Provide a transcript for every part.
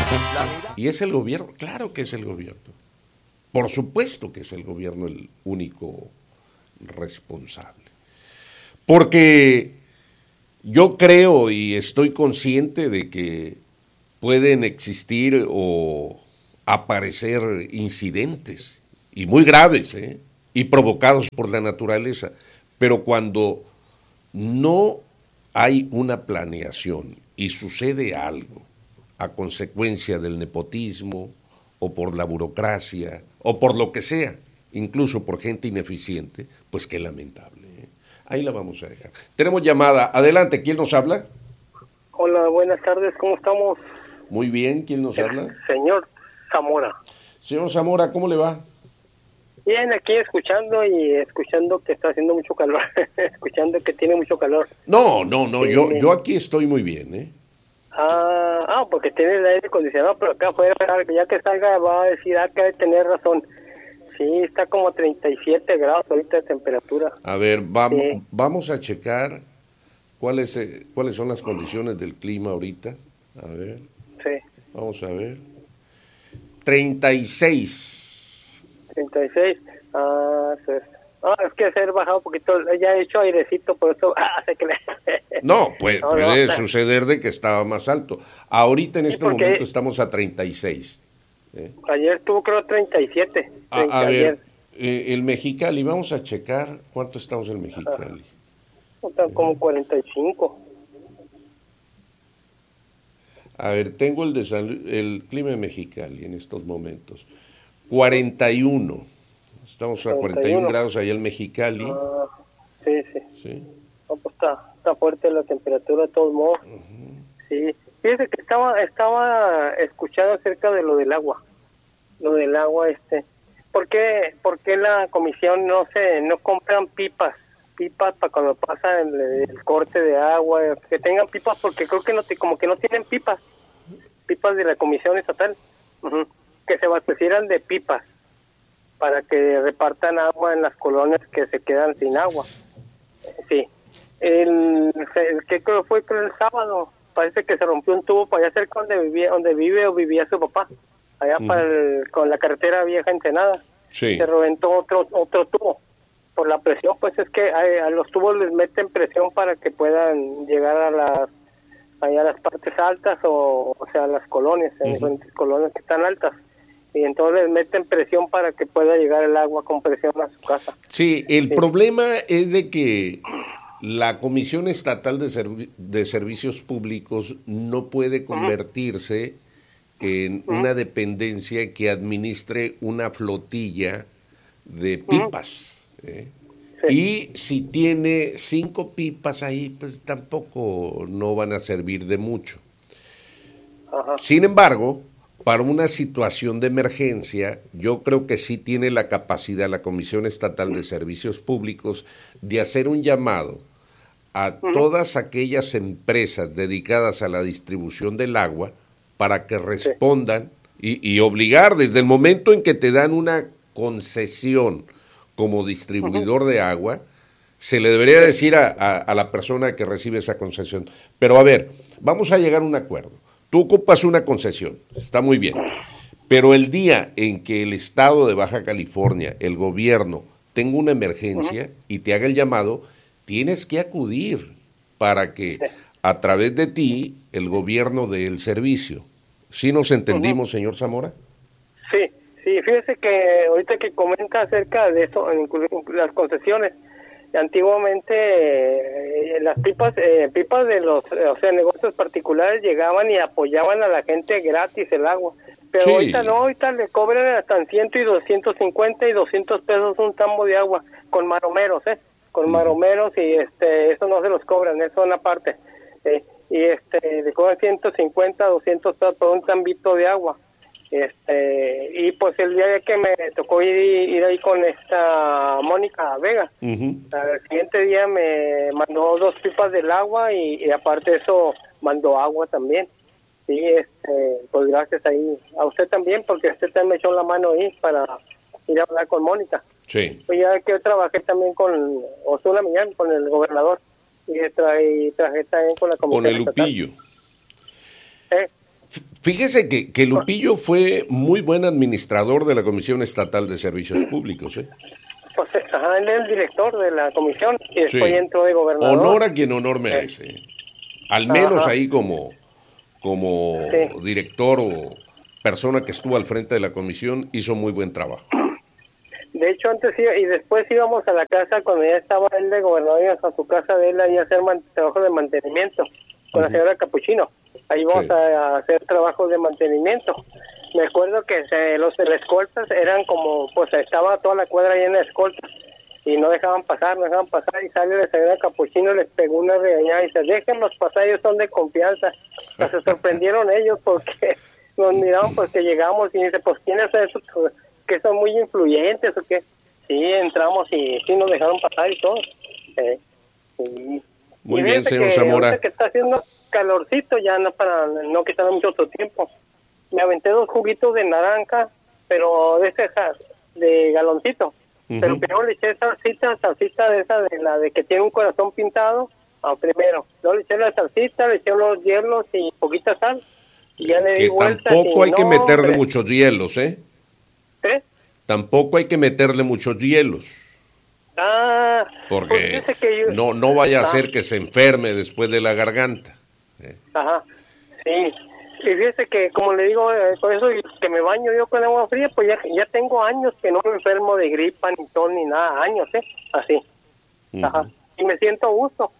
Y es el gobierno, claro que es el gobierno. Por supuesto que es el gobierno el único responsable. Porque yo creo y estoy consciente de que pueden existir o aparecer incidentes, y muy graves, y provocados por la naturaleza, pero cuando no hay una planeación y sucede algo a consecuencia del nepotismo o por la burocracia o por lo que sea, incluso por gente ineficiente, pues qué lamentable. Ahí la vamos a dejar. Tenemos llamada. Adelante, ¿quién nos habla? Hola, buenas tardes, ¿cómo estamos? Muy bien, ¿quién nos habla? Señor Zamora. Señor Zamora, ¿cómo le va? Bien, aquí escuchando que está haciendo mucho calor, escuchando que tiene mucho calor. No, yo Sí. aquí estoy muy bien, Porque tiene el aire acondicionado, pero acá afuera, ya que salga, va a decir, que debe tener razón. Sí, está como 37 grados ahorita de temperatura. A ver, Sí, vamos a checar cuáles son las condiciones del clima ahorita. A ver, sí, vamos a ver. 36. 36. Sí. Es que se ha bajado un poquito, ya he hecho airecito, por eso, sé que le... No, No, no, puede suceder de que estaba más alto. Ahorita en sí, este momento porque estamos a 36. ayer tuvo creo 37, A ver, ayer. el Mexicali, vamos a checar cuánto estamos en Mexicali. Están como 45. A ver, tengo el clima de Mexicali en estos momentos. 41. Estamos a 41 41. grados allá en Mexicali. Ah, sí, sí. ¿Sí? No, pues está fuerte la temperatura de todos modos. Sí. Fíjese que estaba escuchando acerca de lo del agua. Lo del agua, ¿Por qué la comisión no compran pipas para cuando pasa el corte de agua, que tengan pipas, porque creo que como que no tienen pipas de la comisión estatal, que se abastecieran de pipas para que repartan agua en las colonias que se quedan sin agua? Sí. Que creo fue el sábado, parece que se rompió un tubo para allá cerca donde vive o vivía su papá, allá con la carretera vieja Ensenada. Sí. Se reventó otro tubo por la presión, pues es que a los tubos les meten presión para que puedan llegar a las partes altas, o sea, a las colonias, en diferentes colonias que están altas, y entonces les meten presión para que pueda llegar el agua con presión a su casa. Sí, el Sí. problema es de que la Comisión Estatal de Servicios Públicos no puede convertirse en una dependencia que administre una flotilla de pipas. Sí. Y si tiene 5 pipas ahí, pues tampoco no van a servir de mucho. Ajá. Sin embargo, para una situación de emergencia, yo creo que sí tiene la capacidad la Comisión Estatal de Servicios Públicos de hacer un llamado a todas aquellas empresas dedicadas a la distribución del agua para que respondan y obligar desde el momento en que te dan una concesión como distribuidor de agua, se le debería decir a la persona que recibe esa concesión. Pero a ver, vamos a llegar a un acuerdo. Tú ocupas una concesión, está muy bien, pero el día en que el Estado de Baja California, el gobierno, tenga una emergencia y te haga el llamado, tienes que acudir para que a través de ti el gobierno dé el servicio. ¿Sí nos entendimos, señor Zamora? Sí, fíjese que ahorita que comenta acerca de eso, las concesiones, antiguamente las pipas de los, negocios particulares llegaban y apoyaban a la gente gratis el agua, pero Sí. ahorita no, ahorita le cobran hasta 100 y 250 y 200 pesos un tambo de agua con maromeros, maromeros, y eso no se los cobran, eso es una parte, y le cobran 150, 200 pesos por un tambito de agua. Y pues el día que me tocó ir ahí con esta Mónica Vega, al siguiente día me mandó 2 pipas del agua y aparte de eso mandó agua también. Sí, pues gracias ahí a usted también, porque usted también me echó la mano ahí para ir a hablar con Mónica. Sí. Pues ya que yo trabajé también con Osuna Millán, con el gobernador, y trabajé también con la comisión Con el estatal. Lupillo. Fíjese que Lupillo fue muy buen administrador de la Comisión Estatal de Servicios Públicos, ¿eh? Pues, ajá, él es el director de la comisión y después Sí. entró de gobernador. Honor a quien honor merece. Al menos Ajá. ahí como Sí. director o persona que estuvo al frente de la comisión, hizo muy buen trabajo. De hecho, antes y después íbamos a la casa cuando ya estaba él de gobernador, íbamos a su casa de él ahí a hacer trabajo de mantenimiento con la señora Capuchino. Ahí íbamos Sí. a hacer trabajos de mantenimiento. Me acuerdo que los de las escoltas eran como, pues estaba toda la cuadra llena de escoltas y no dejaban pasar y sale la señora Capuchino, les pegó una regañada y dice, déjenlos pasar, ellos son de confianza. Pues se sorprendieron ellos porque nos miraban pues que llegamos y dice, pues ¿quiénes son esos que son muy influyentes o qué? Sí, entramos y sí nos dejaron pasar y todo. Sí. Muy Y bien, fíjate señor que Zamora. ahorita que está haciendo calorcito, ya no para no quitar mucho tu tiempo, me aventé 2 juguitos de naranja, pero de galoncito. Pero primero le eché salsita de esa, de la de que tiene un corazón pintado, primero. Luego le eché la salsita, le eché los hielos y poquita sal. Y ya le di Que vueltas. tampoco hay que meterle hombre. muchos hielos, ¿eh? ¿Eh? Tampoco hay que meterle muchos hielos, Ah, pues porque dice que yo... no vaya a ser que se enferme después de la garganta. Ajá, sí. Y fíjese que, como le digo, por eso que me baño yo con agua fría, pues ya tengo años que no me enfermo de gripa, ni tos, ni nada, años, así. Ajá. Y me siento a gusto.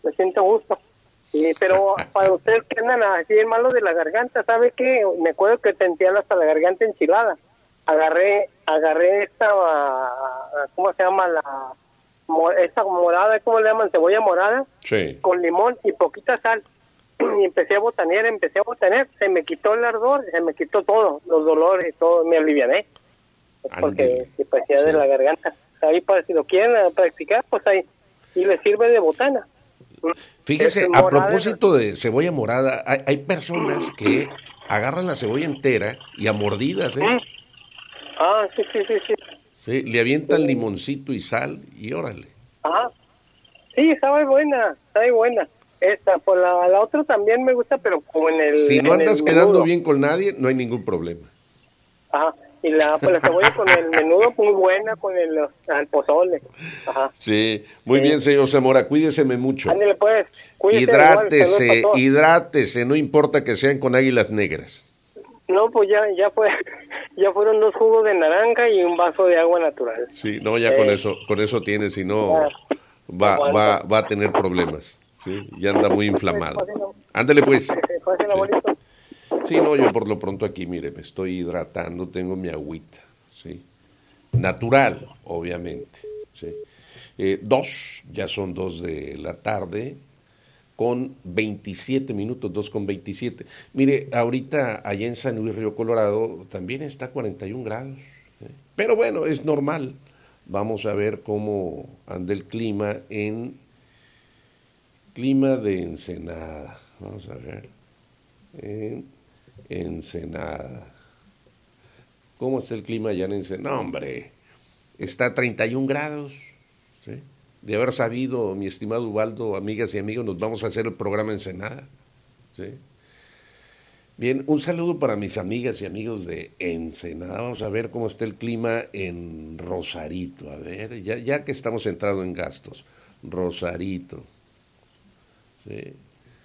Sí, pero para ustedes que andan así de malos de la garganta, ¿sabe qué? Me acuerdo que sentía hasta la garganta enchilada. Agarré esta, ¿cómo se llama? Esta morada, ¿cómo le llaman? Cebolla morada, Sí. con limón y poquita sal. Y empecé a botanear, se me quitó el ardor, se me quitó todo, los dolores, todo, me aliviané. Porque se parecía de la garganta. Ahí para si lo quieren practicar, pues ahí. Y les sirve de botana. Fíjese, a propósito de cebolla morada, hay personas que agarran la cebolla entera y a mordidas, ¿eh? Ah, sí. Sí, le avientan limoncito y sal y órale. Ajá. Sí, sabe buena. Esta, pues la otra también me gusta, pero como en el... Si no en andas el quedando menudo. bien con nadie, no hay ningún problema. Ajá. Y la cebolla con el menudo muy buena, con el pozole. Ajá. Sí, muy bien, señor Zamora, cuídeseme mucho. Ándale pues, cuídese igual, saludos para todos. Hidrátese, no importa que sean con águilas negras. No, pues ya fueron 2 jugos de naranja y un vaso de agua natural. Sí, no, ya con eso tiene, si no va a tener problemas. Sí, ya anda muy inflamado. Ándale pues. Sí, no, yo por lo pronto aquí, mire, me estoy hidratando, tengo mi agüita, ¿sí? Natural, obviamente, ¿sí? Ya son 2 de la tarde, con 27 minutos, 2:27. Mire, ahorita allá en San Luis Río Colorado también está 41 grados, ¿sí? Pero bueno, es normal. Vamos a ver cómo anda el clima clima de Ensenada. Vamos a ver. En Ensenada. ¿Cómo está el clima allá en Ensenada? No, hombre, está a 31 grados. ¿Sí? De haber sabido, mi estimado Ubaldo, amigas y amigos, nos vamos a hacer el programa Ensenada. ¿Sí? Bien, un saludo para mis amigas y amigos de Ensenada. Vamos a ver cómo está el clima en Rosarito. A ver, ya que estamos entrando en gastos. Rosarito. ¿Sí?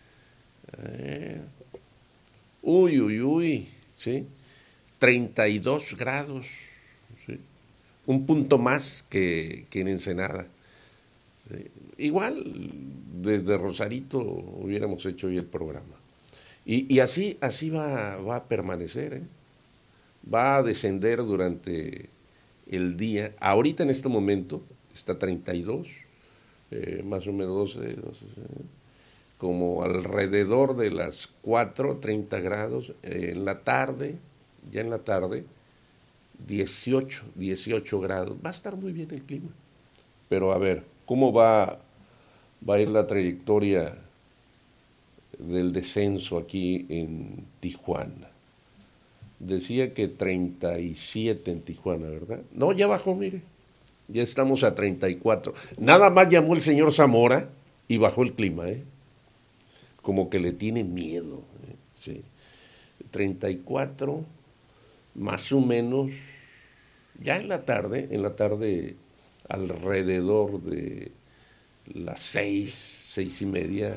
Uy, ¿sí? 32 grados, ¿sí? Un punto más que en Ensenada. ¿Sí? Igual, desde Rosarito hubiéramos hecho hoy el programa. Y así va a permanecer, ¿eh? Va a descender durante el día. Ahorita en este momento está 32, más o menos 12, como alrededor de las 30 grados. En la tarde, 18 grados. Va a estar muy bien el clima. Pero a ver, ¿cómo va a ir la trayectoria del descenso aquí en Tijuana? Decía que 37 en Tijuana, ¿verdad? No, ya bajó, mire. Ya estamos a 34. Nada más llamó el señor Zamora y bajó el clima, ¿eh? Como que le tiene miedo, ¿eh? Sí. 34, más o menos, ya en la tarde alrededor de las 6:30,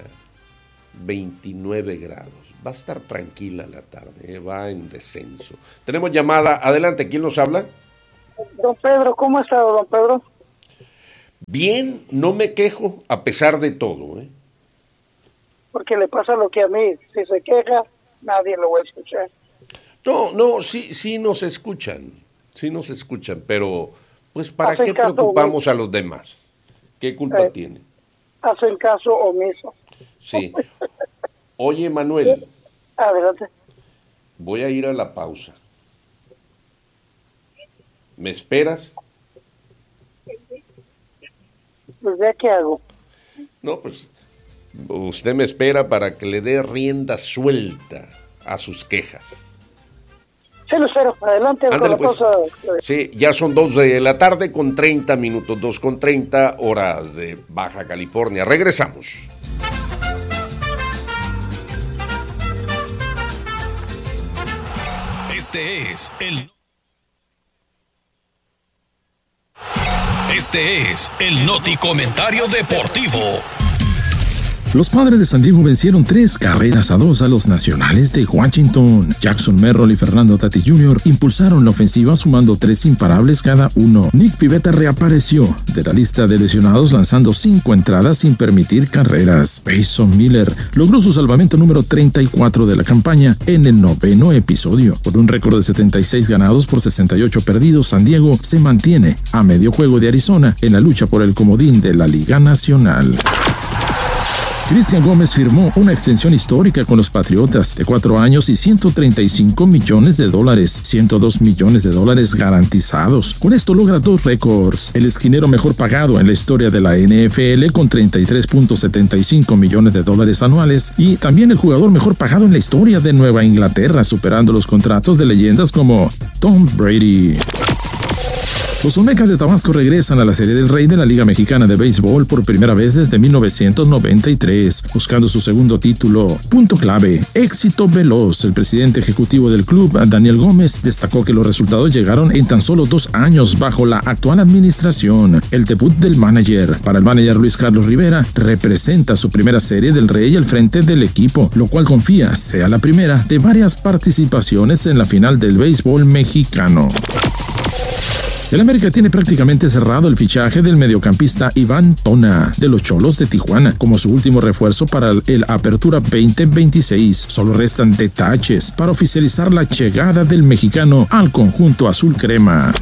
29 grados. Va a estar tranquila la tarde, va en descenso. Tenemos llamada, adelante, ¿quién nos habla? Don Pedro, ¿cómo ha estado, don Pedro? Bien, no me quejo a pesar de todo, Porque le pasa lo que a mí, si se queja, nadie lo va a escuchar. No, sí nos escuchan, pero pues ¿para qué preocupamos a los demás? ¿Qué culpa tiene? Hacen caso omiso. Sí. Oye, Manuel. Adelante. Voy a ir a la pausa. ¿Me esperas? Pues ya, ¿qué hago? No, pues usted me espera para que le dé rienda suelta a sus quejas. Sí, Lucero, adelante. Ándale, con la pausa. Sí, ya son 2:30 2:30, hora de Baja California. Regresamos. Este es el Noti Comentario Deportivo. Los Padres de San Diego vencieron 3-2 a los Nacionales de Washington. Jackson Merrill y Fernando Tatis Jr. impulsaron la ofensiva sumando 3 imparables cada uno. Nick Pivetta reapareció de la lista de lesionados lanzando 5 entradas sin permitir carreras. Peyton Miller logró su salvamento número 34 de la campaña en el 9º episodio. Por un récord de 76 ganados por 68 perdidos, San Diego se mantiene a medio juego de Arizona en la lucha por el comodín de la Liga Nacional. Cristian Gómez firmó una extensión histórica con los Patriotas de 4 años y $135 millones, $102 millones garantizados. Con esto logra 2 récords. El esquinero mejor pagado en la historia de la NFL con $33.75 millones anuales y también el jugador mejor pagado en la historia de Nueva Inglaterra, superando los contratos de leyendas como Tom Brady. Los Olmecas de Tabasco regresan a la Serie del Rey de la Liga Mexicana de Béisbol por primera vez desde 1993, buscando su segundo título. Punto clave: éxito veloz. El presidente ejecutivo del club, Daniel Gómez, destacó que los resultados llegaron en tan solo 2 años bajo la actual administración. El debut del manager, para el manager Luis Carlos Rivera, representa su primera Serie del Rey al frente del equipo, lo cual confía sea la primera de varias participaciones en la final del béisbol mexicano. El América tiene prácticamente cerrado el fichaje del mediocampista Iván Tona de los Xolos de Tijuana como su último refuerzo para el Apertura 2026. Solo restan detalles para oficializar la llegada del mexicano al conjunto azul crema.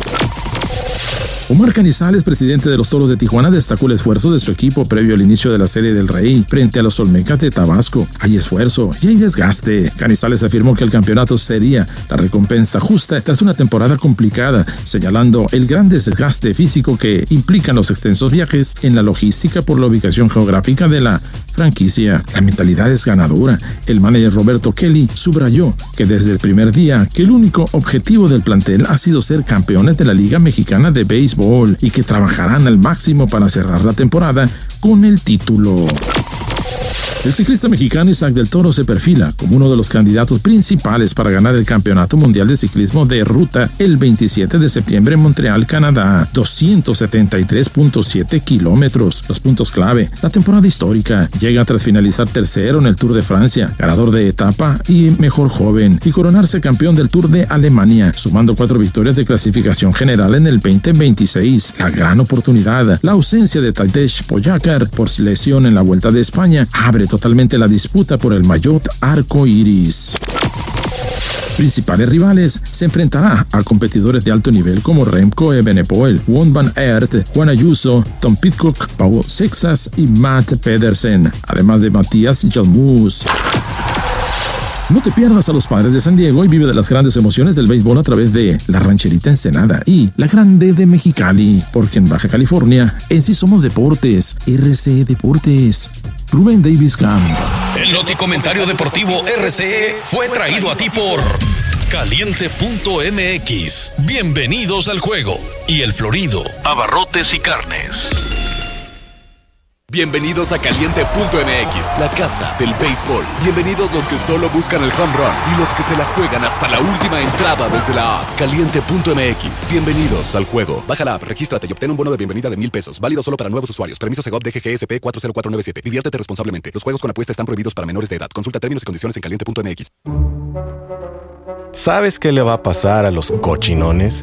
Omar Canizales, presidente de los Toros de Tijuana, destacó el esfuerzo de su equipo previo al inicio de la Serie del Rey frente a los Olmecas de Tabasco. Hay esfuerzo y hay desgaste. Canizales afirmó que el campeonato sería la recompensa justa tras una temporada complicada, señalando el gran desgaste físico que implican los extensos viajes en la logística por la ubicación geográfica de la franquicia. La mentalidad es ganadora. El manager Roberto Kelly subrayó que desde el primer día que el único objetivo del plantel ha sido ser campeones de la Liga Mexicana de Béisbol y que trabajarán al máximo para cerrar la temporada con el título. El ciclista mexicano Isaac del Toro se perfila como uno de los candidatos principales para ganar el Campeonato Mundial de Ciclismo de Ruta el 27 de septiembre en Montreal, Canadá. 273.7 kilómetros. Los puntos clave: la temporada histórica. Llega tras finalizar tercero en el Tour de Francia, ganador de etapa y mejor joven, y coronarse campeón del Tour de Alemania, sumando 4 victorias de clasificación general en el 2026. La gran oportunidad: la ausencia de Tadej Pogačar por lesión en la Vuelta de España abre totalmente la disputa por el maillot arcoíris. Principales rivales: se enfrentará a competidores de alto nivel como Remco Evenepoel, Wout van Aert, Juan Ayuso, Tom Pidcock, Paul Sexas y Matt Pedersen, además de Matías Jalmus. No te pierdas a los Padres de San Diego y vive de las grandes emociones del béisbol a través de La Rancherita Ensenada y La Grande de Mexicali, porque en Baja California en sí somos deportes. RCE Deportes. Rubén Davis Camp. El Noti Comentario Deportivo RCE fue traído a ti por Caliente.mx. Bienvenidos al juego. Y El Florido, Abarrotes y Carnes. Bienvenidos a Caliente.mx, la casa del béisbol. Bienvenidos los que solo buscan el home run y los que se la juegan hasta la última entrada desde la app. Caliente.mx, bienvenidos al juego. Baja la app, regístrate y obtén un bono de bienvenida de $1,000. Válido solo para nuevos usuarios. Permiso Segov DGGSP 40497. Diviértete responsablemente. Los juegos con apuesta están prohibidos para menores de edad. Consulta términos y condiciones en Caliente.mx. ¿Sabes qué le va a pasar a los cochinones?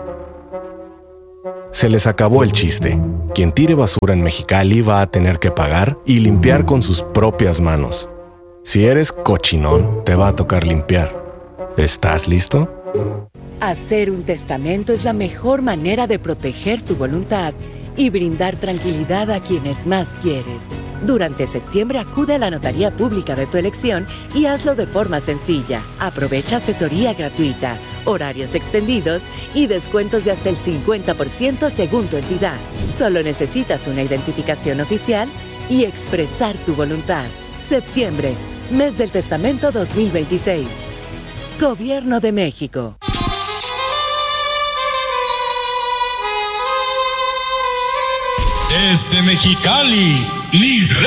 Se les acabó el chiste. Quien tire basura en Mexicali va a tener que pagar y limpiar con sus propias manos. Si eres cochinón, te va a tocar limpiar. ¿Estás listo? Hacer un testamento es la mejor manera de proteger tu voluntad y brindar tranquilidad a quienes más quieres. Durante septiembre acude a la notaría pública de tu elección y hazlo de forma sencilla. Aprovecha asesoría gratuita, horarios extendidos y descuentos de hasta el 50% según tu entidad. Solo necesitas una identificación oficial y expresar tu voluntad. Septiembre, mes del testamento 2026. Gobierno de México. Desde Mexicali,